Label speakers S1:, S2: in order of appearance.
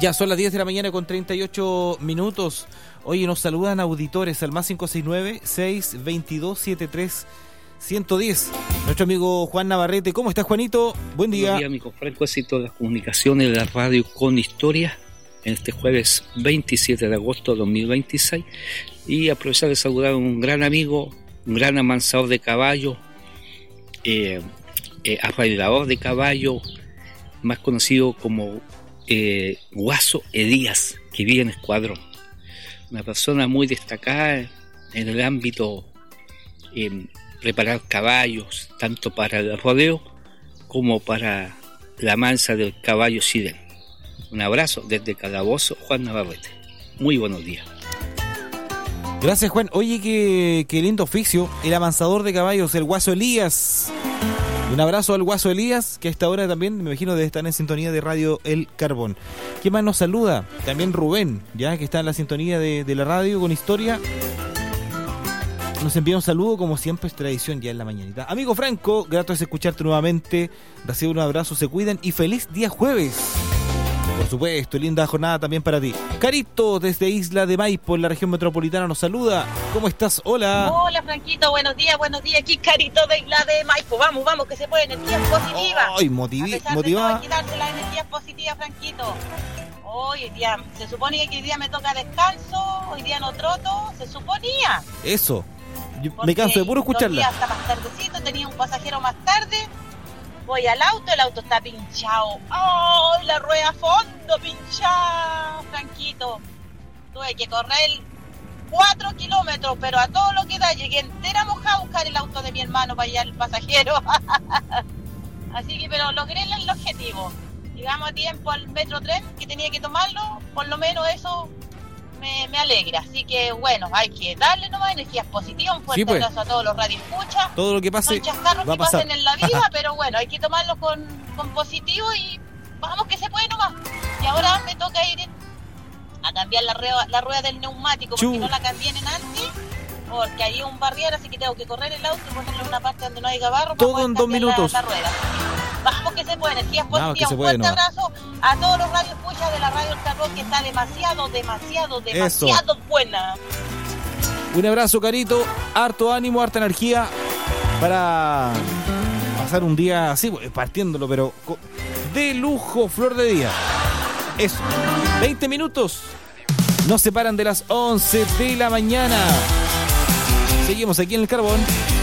S1: Ya son las 10 de la mañana con 38 minutos. Oye, nos saludan auditores al más 569-622-73-110. Nuestro amigo Juan Navarrete. ¿Cómo estás, Juanito? Buen día.
S2: Buen día, amigo Franco, éxito de las comunicaciones de la radio con historia en este jueves 27 de agosto de 2026. Y aprovechar de saludar a un gran amigo, un gran amansador de caballo, arraigador de caballo, más conocido como Guaso Elías, que vive en Escuadrón. Una persona muy destacada en el ámbito preparar caballos, tanto para el rodeo como para la mansa del caballo Siden. Un abrazo desde Calabozo, Juan Navarrete. Muy buenos días.
S1: Gracias, Juan. Oye, qué lindo oficio. El amansador de caballos, el Guaso Elías. Un abrazo al Guaso Elías, que a esta hora también, me imagino, debe estar en sintonía de Radio El Carbón. ¿Quién más nos saluda? También Rubén, ya que está en la sintonía de la radio con historia. Nos envía un saludo, como siempre es tradición ya en la mañanita. Amigo Franco, grato es escucharte nuevamente. Recibe un abrazo, se cuidan y feliz día jueves. Por supuesto, linda jornada también para ti. Carito, desde Isla de Maipo, en la región metropolitana, nos saluda. ¿Cómo estás? Hola.
S3: Hola, Franquito, buenos días. Aquí Carito de Isla de Maipo. Vamos, que se puede, energías positivas.
S1: Ay, motivada.
S3: A quitarse las energías positivas, Franquito. Hoy día, se suponía que hoy día me toca descanso, hoy día no troto, se suponía.
S1: Eso, me canso de puro escucharla.
S3: Hasta más tardecito, tenía un pasajero más tarde. Voy al auto, el auto está pinchado. ¡Oh! La rueda a fondo pinchada, Franquito. Tuve que correr 4 kilómetros, pero a todo lo que da. Llegué entera mojada a buscar el auto de mi hermano para allá el pasajero. Así que, pero logré el objetivo. Llegamos a tiempo al metro tren que tenía que tomarlo. Por lo menos eso me alegra. Así que, bueno, hay que darle nomás energías positivas. Un fuerte abrazo a todos los radioescuchas.
S1: Todo lo que pase,
S3: son chascarros
S1: va a
S3: que
S1: pasar.
S3: pasen en la vida, pero bueno, hay que tomarlo con positivo y vamos que se puede nomás. Y ahora me toca ir a cambiar la rueda del neumático, porque no la cambié en antes, porque hay un barrier, así que tengo que correr el auto y ponerle en una parte donde no haya barro.
S1: Todo en 2 minutos.
S3: La rueda. Vamos que se puede, energías positivas. Un
S1: fuerte
S3: abrazo a todos los radioescuchas de la Radio El Carbón, que está demasiado buena.
S1: Un abrazo, Carito, harto ánimo, harta energía para pasar un día así, partiéndolo, pero de lujo, flor de día. Eso, 20 minutos nos separan de las 11 de la mañana. Seguimos aquí en El Carbón.